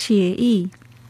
决议。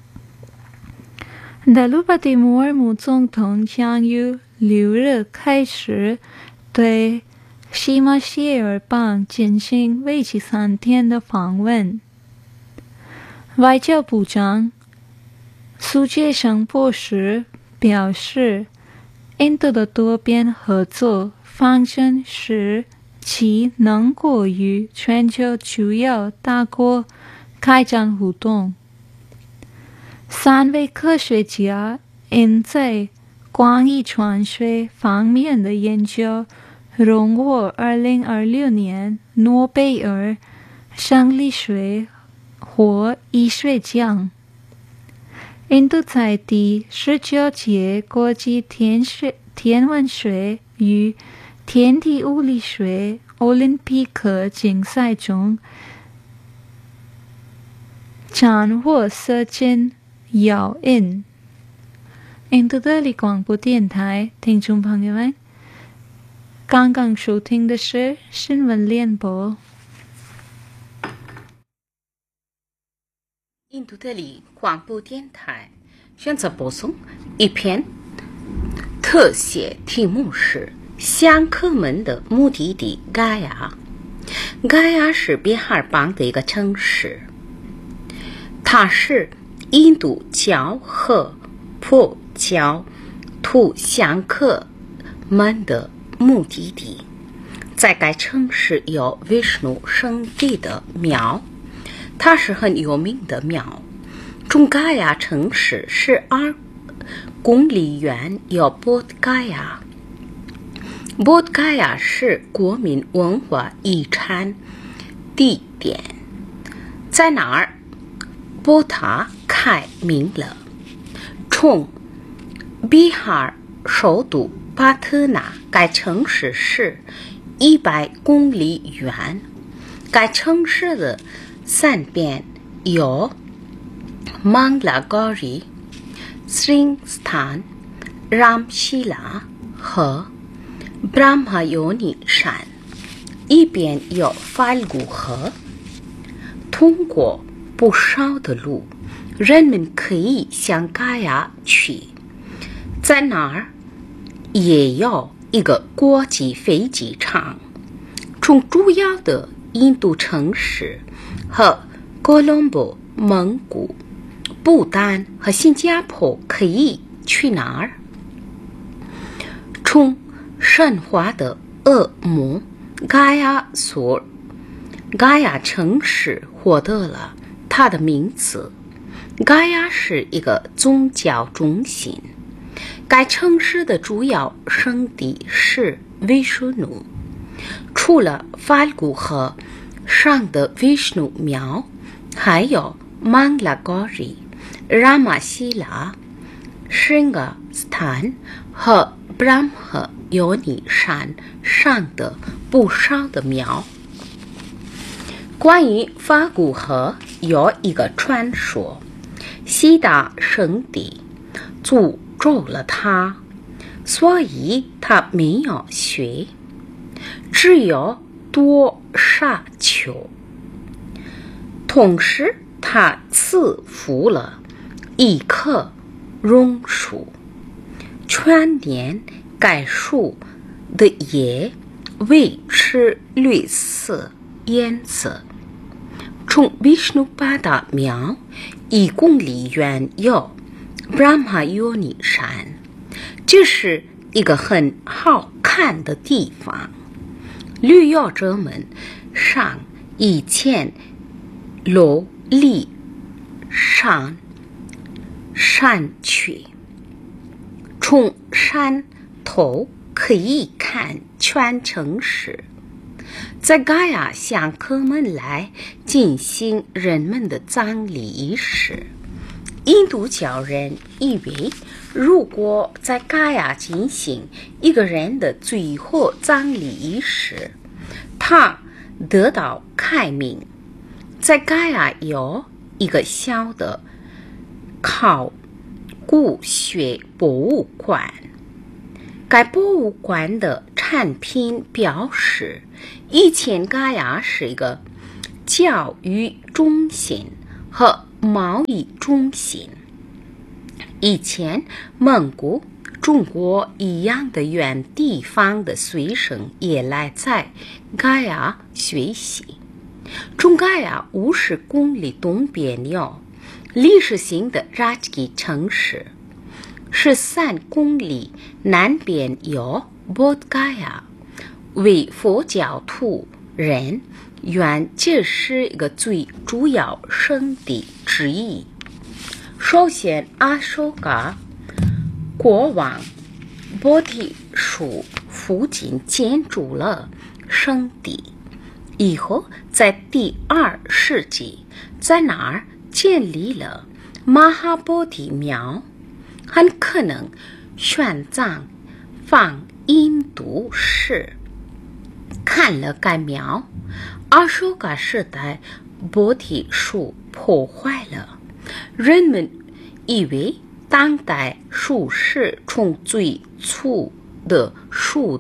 达鲁巴蒂摩尔姆总统将于6日开始对西马歇尔邦进行为期3天的访问。外交部长苏杰生博士表示，印度的多边合作方针是其能够与全球主要大国开展互动。3位科学家因在广义传输方面的研究荣获2026年诺贝尔生理学或医学奖。印度在第19届国际天文学与天体物理学奥林匹克竞赛中斩获射箭耀印。印度德里广播电台听众朋友们，刚刚收听的是新闻联播。 印度德里广播电台选择播送一篇特写，题目是香客们的目的地嘎雅。嘎雅是比哈尔邦的一个城市，它是印度教和佛教徒香客们的目的地。在该城市有Vishnu圣地的庙，它是很有名的庙。从嘎雅城市12公里远有bodh gaya。bodh gaya是国民文化遗产地点，在哪儿bodh它开明了。从比哈首都帕特纳，该城市是100公里远。该城市的3边有Mangalagiri、Sringstan、Ramshila 和 Brahmayoni 山，一边有Falgu河。通过不少的路，人们可以向嘎雅去。在那儿也有一个国际飞机场。从主要的印度城市和哥伦布、蒙古、不丹和新加坡可以去哪儿？从神话的恶魔嘎雅所，嘎雅城市获得了它的名字。嘎雅是一个宗教中心，该城市的主要圣地是Vishnu。除了Falgu河上的Vishnu庙，还有Mangalagiri、Ramashila、Sringstan 和 Brahmayoni 山上的不少的庙。关于Falgu河有一个传说，西达圣地诅咒了他，所以他没有血，只有多沙丘。同时他赐福了一棵榕树，全年该树的叶维持绿色颜色。从 Vishnupada 庙1公里远有 Brahmayoni 山，这是一个很好看的地方。旅游者们上1000楼里上山去，从山头可以看全城市。在嘎雅香客们来进行人们的葬礼仪式。印度教人以为，如果在嘎雅进行一个人的最后葬礼仪式，他得到开明。在嘎雅有一个小的考古学博物馆，该博物馆的产品表示，以前嘎雅是一个教育中心和贸易中心。以前蒙古、中国一样的远地方的学生也来在盖亚学习。从盖亚50公里东边有历史性的扎基城市，13公里南边有bodh gaya，为佛教徒人原这是一个最主要圣地之一。首先，阿修嘎国王波提树附近建筑了圣地，以后在第2世纪在那儿建立了马哈波提庙，很可能玄奘放印度时看了该庙。阿修嘎时代波提树破坏了，人们以为当代树是从最粗的树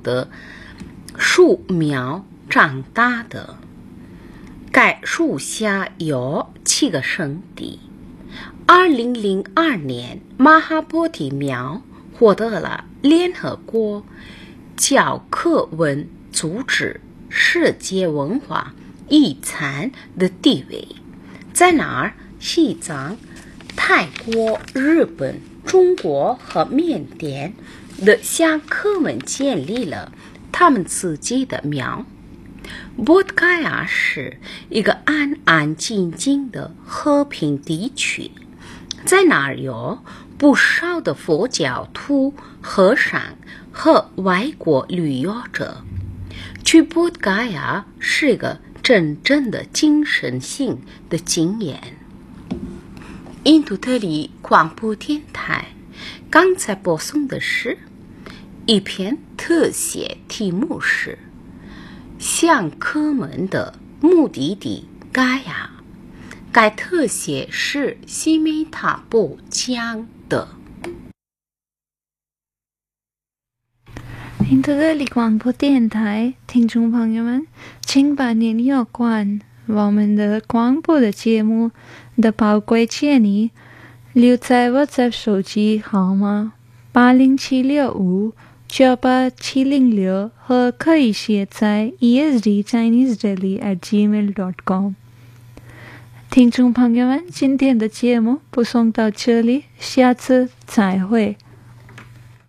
苗长大的。该树下有7个圣地。2002年，马哈波提庙获得了联合国教科文组织世界文化遗产的地位。在那儿，西藏、泰国、日本、中国和缅甸的香客们建立了他们自己的庙。bodh gaya是一个安安静静的和平地区，在那儿有不少的佛教徒、和尚和外国旅游者。去bodh gaya是一个真正的精神性的经验。印度特里广播电台刚才播送的是一篇特写，题目是香客们的目的地盖亚。该特写是西梅塔播讲的。 印度特里广播电台听众朋友们，请把您有关我们的广播的节目的宝贵建议留在WhatsApp 手机号码80765987706和可以写在 esdchinesedaily@gmail.com。 听众朋友们，今天的节目播送到这里，下次再会。